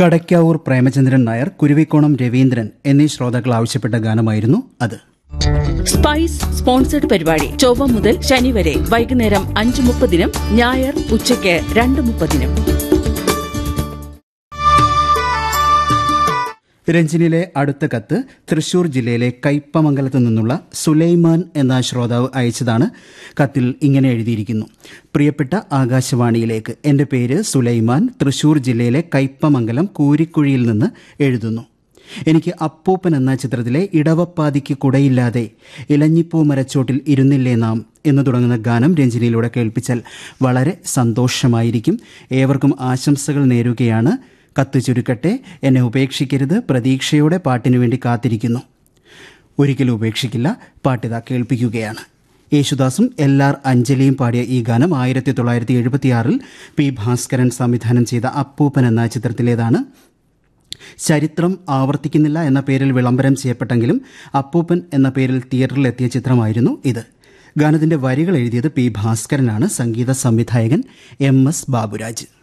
കടയ്ക്കാവൂർ പ്രേമചന്ദ്രൻ നായർ, കുരുവിക്കോണം രവീന്ദ്രൻ എന്നീ ശ്രോതാക്കൾ ആവശ്യപ്പെട്ട ഗാനമായിരുന്നു അത്. സ്പൈസ് സ്പോൺസർഡ് പരിപാടി ചൊവ്വ മുതൽ ശനി വരെ വൈകുന്നേരം 5:30, ഞായർ ഉച്ചയ്ക്ക് 2:30. രഞ്ജിനിലെ അടുത്ത കത്ത് തൃശൂർ ജില്ലയിലെ കയ്പമംഗലത്ത് നിന്നുള്ള സുലൈമാൻ എന്ന ശ്രോതാവ് അയച്ചതാണ്. കത്തിൽ ഇങ്ങനെ എഴുതിയിരിക്കുന്നു: പ്രിയപ്പെട്ട ആകാശവാണിയിലേക്ക്, എൻ്റെ പേര് സുലൈമാൻ, തൃശൂർ ജില്ലയിലെ കയ്പമംഗലം കൂരിക്കുഴിയിൽ നിന്ന് എഴുതുന്നു. എനിക്ക് അപ്പൂപ്പൻ എന്ന ചിത്രത്തിലെ ഇടവപ്പാതിക്ക് കുടയില്ലാതെ ഇലഞ്ഞിപ്പൂ മരച്ചോട്ടിൽ ഇരുന്നില്ലേ നാം എന്ന് തുടങ്ങുന്ന ഗാനം രഞ്ജിനിയിലൂടെ കേൾപ്പിച്ചാൽ വളരെ സന്തോഷമായിരിക്കും. ഏവർക്കും ആശംസകൾ നേരുകയാണ്. കത്ത് ചുരുക്കട്ടെ. എന്നെ ഉപേക്ഷിക്കരുത്. പ്രതീക്ഷയോടെ പാട്ടിനു വേണ്ടി കാത്തിരിക്കുന്നു. ഒരിക്കലും ഉപേക്ഷിക്കില്ല. പാട്ടിതാ കേൾപ്പിക്കുകയാണ്. യേശുദാസും LR അഞ്ജലിയും പാടിയ ഈ ഗാനം 1976 പി ഭാസ്കരൻ സംവിധാനം ചെയ്ത അപ്പൂപ്പൻ എന്ന ചിത്രത്തിലേതാണ്. ചരിത്രം ആവർത്തിക്കുന്നില്ല എന്ന പേരിൽ വിളംബരം ചെയ്യപ്പെട്ടെങ്കിലും അപ്പൂപ്പൻ എന്ന പേരിൽ തിയേറ്ററിലെത്തിയ ചിത്രമായിരുന്നു ഇത്. ഗാനത്തിന്റെ വരികൾ എഴുതിയത് പി ഭാസ്കരനാണ്. സംഗീത സംവിധായകൻ MS ബാബുരാജ്.